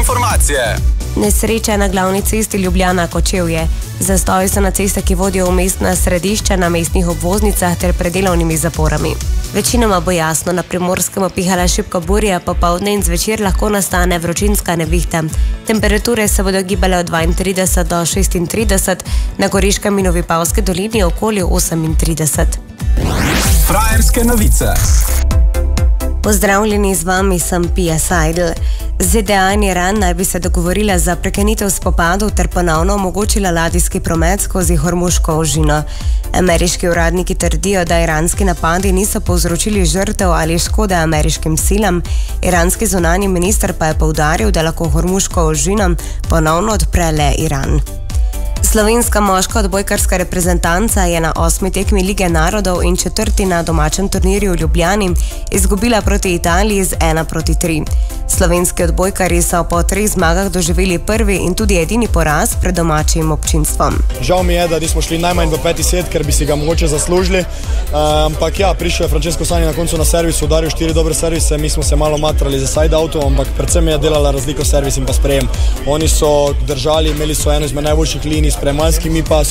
informacije. Nesreča na glavni cesti Ljubljana-Kočevje. Zastoji so na cestah, ki vodijo v mestna središča, na mestnih obvoznicah ter pred delovnimi zaporami. Večinoma bo jasno, na Primorskem pihala šibka burja, popoldne in zvečer lahko nastane vročinska nevihta. Temperature se bodo gibale od 32 do 36, na Goriškem in Vipavski dolini okoli 38. Frajerske novice. Pozdravljeni, z vami sem Pia Seidel. ZDA in Iran naj bi se dogovorila za prekinitev spopadov ter ponovno omogočila ladijski promet skozi Hormuško ožino. Ameriški uradniki trdijo, da iranski napadi niso povzročili žrtev ali škode ameriškim silam. Iranski zunanji minister pa je poudaril, da lahko Hormuško ožino ponovno odpre le Iran. Slovenska moška odbojkarska reprezentanca je na 8. tekmi Lige narodov in 4. na domačem turnirju v Ljubljani izgubila proti Italiji z 1-3. Slovenski odbojkarji so po 3 zmagah doživeli prvi in tudi edini poraz pred domačim občinstvom. Žal mi je, da nismo šli najmanj v 5. set, ker bi si ga mogoče zaslužili. Ampak ja, prišel je Francesco Sani na koncu na servis, udaril 4 dobre servise, mi smo se malo matrali za side autom, ampak predvsem je delala razliko servis in pa sprejem. Oni so držali, imeli so eno izmed najboljših linij s premalskimi, pa